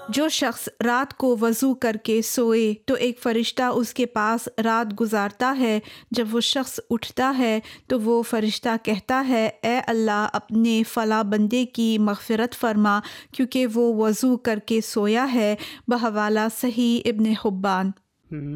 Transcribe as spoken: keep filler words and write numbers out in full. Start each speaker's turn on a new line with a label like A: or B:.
A: जो शख्स रात को वज़ू करके सोए तो एक फ़रिश्ता उसके पास रात गुजारता है। जब वो शख्स उठता है तो वो फ़रिश्ता कहता है, ए अल्लाह अपने फ़ला बंदे की मग़फ़िरत फ़रमा क्योंकि वो वज़ू करके सोया है। बहवाला सही इब्न हुब्बान।